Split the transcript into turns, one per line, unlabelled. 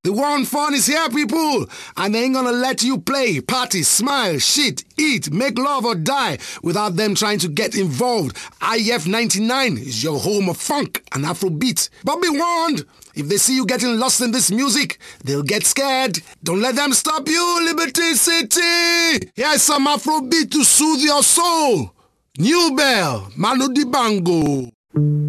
The one fun is here, people, and they ain't gonna let you play, party, smile, shit, eat, make love or die without them trying to get involved. IF99 is your home of funk and Afrobeat. But be warned, if they see you getting lost in this music, they'll get scared. Don't let them stop you, Liberty City! Here's some Afrobeat to soothe your soul. New Bell, Manu Dibango.